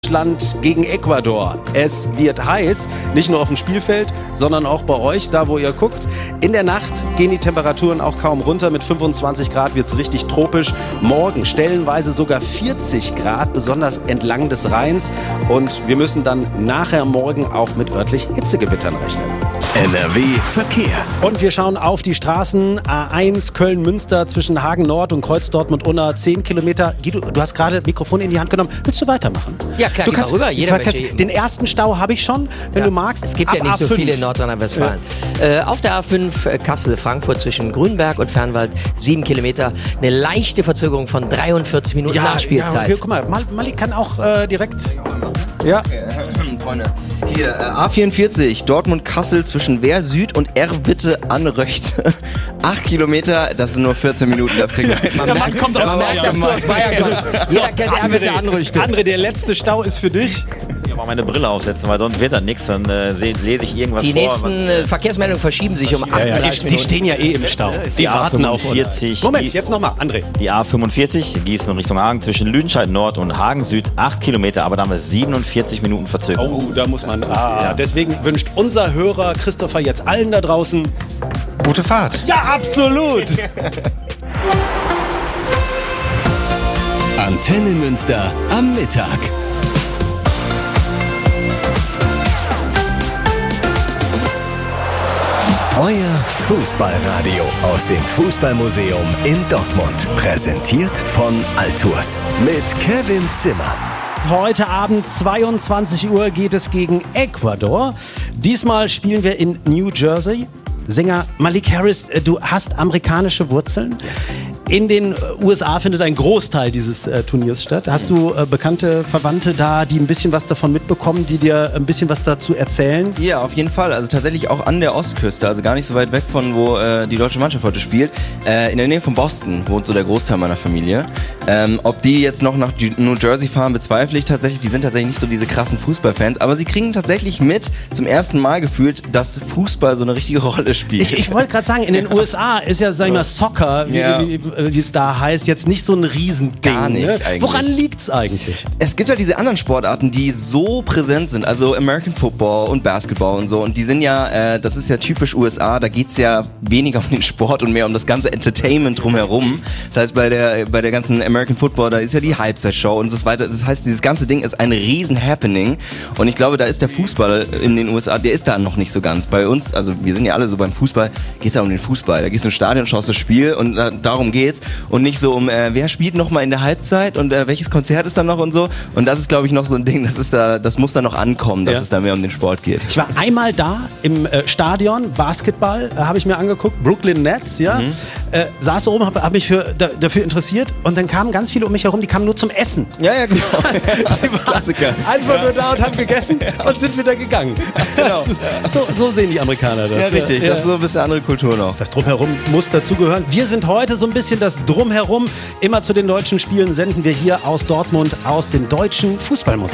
Deutschland gegen Ecuador. Es wird heiß, nicht nur auf dem Spielfeld, sondern auch bei euch, da wo ihr guckt. In der Nacht gehen die Temperaturen auch kaum runter. Mit 25 Grad wird es richtig tropisch. Morgen stellenweise sogar 40 Grad, besonders entlang des Rheins. Und wir müssen dann nachher morgen auch mit örtlich Hitzegewittern rechnen. NRW Verkehr. Und wir schauen auf die Straßen. A1 Köln-Münster zwischen Hagen-Nord und Kreuz-Dortmund-Unna. 10 Kilometer. Guido, du hast gerade das Mikrofon in die Hand genommen. Willst du weitermachen? Ja klar, du kannst rüber. Jeder möchte. Den ersten Stau habe ich schon, wenn du magst. Es gibt ja nicht A5. so viele in Nordrhein-Westfalen. Auf der A5 Kassel-Frankfurt zwischen Grünberg und Fernwald 7 Kilometer. Eine leichte Verzögerung von 43 Minuten Nachspielzeit. Ja, okay, guck mal, Malik kann auch direkt... Ja. Freunde, hier A44 Dortmund-Kassel zwischen Wehr Süd und Erwitte an Röcht. 8 Kilometer, das sind nur 14 Minuten, das kriegen wir hin. Man merkt, dass du aus Bayern kommst. Jeder kennt Erwitte an Röcht. André, der letzte Stau ist für dich. Ich mal meine Brille aufsetzen, weil sonst wird das nichts. Dann lese ich irgendwas Die vor. nächsten Verkehrsmeldungen verschieben sich um 38 Die Minuten. stehen ja eh im Stau. Die warten auf uns. A45. Moment, jetzt nochmal, André. Die A45 Gießen Richtung Hagen zwischen Lüdenscheid Nord und Hagen Süd 8 Kilometer, aber da haben wir 47 Minuten Verzögerung. Oh, da muss man... Deswegen wünscht unser Hörer Christopher jetzt allen da draußen... Gute Fahrt. Ja, absolut! Antenne Münster am Mittag. Euer Fußballradio aus dem Fußballmuseum in Dortmund. Präsentiert von Altours mit Kevin Zimmer. Heute Abend 22 Uhr geht es gegen Ecuador. Diesmal spielen wir in New Jersey. Sänger Malik Harris, du hast amerikanische Wurzeln. Yes. In den USA findet ein Großteil dieses Turniers statt. Hast du bekannte Verwandte da, die ein bisschen was davon mitbekommen, die dir ein bisschen was dazu erzählen? Ja, auf jeden Fall. Also tatsächlich auch an der Ostküste, also gar nicht so weit weg von wo die deutsche Mannschaft heute spielt. In der Nähe von Boston wohnt so der Großteil meiner Familie. Ob die jetzt noch nach New Jersey fahren, bezweifle ich tatsächlich. Die sind tatsächlich nicht so diese krassen Fußballfans, aber sie kriegen tatsächlich mit, zum ersten Mal gefühlt, dass Fußball so eine richtige Rolle spielt. Ich wollte gerade sagen, in den USA ist ja, sag ich mal, Soccer, wie es da heißt, jetzt nicht so ein Riesending. Gar nicht, ne? eigentlich. Woran liegt's eigentlich? Es gibt halt diese anderen Sportarten, die so präsent sind, also American Football und Basketball und so, und die sind ja, das ist ja typisch USA, da geht's ja weniger um den Sport und mehr um das ganze Entertainment drumherum. Das heißt, bei der ganzen American Football, da ist ja die Halbzeitshow und so weiter. Das heißt, dieses ganze Ding ist ein riesen Happening, und ich glaube, da ist der Fußball in den USA, der ist da noch nicht so ganz. Bei uns, also wir sind ja alle so beim Fußball, geht's ja um den Fußball. Da gehst du ins Stadion, schaust das Spiel und darum geht's. Und nicht so um, wer spielt nochmal in der Halbzeit und welches Konzert ist dann noch und so. Und das ist, glaube ich, noch so ein Ding, das muss da noch ankommen, dass es da mehr um den Sport geht. Ich war einmal da im Stadion, Basketball, habe ich mir angeguckt, Brooklyn Nets, ja. Saß oben, hab mich dafür interessiert, und dann kamen ganz viele um mich herum, die kamen nur zum Essen. Ja, genau. Klassiker. Einfach nur da und haben gegessen und sind wieder gegangen. Genau. So sehen die Amerikaner das. Ja, richtig. Das ist so ein bisschen andere Kultur noch. Das Drumherum muss dazugehören. Wir sind heute so ein bisschen das Drumherum. Immer zu den deutschen Spielen senden wir hier aus Dortmund, aus dem Deutschen Fußballmuseum.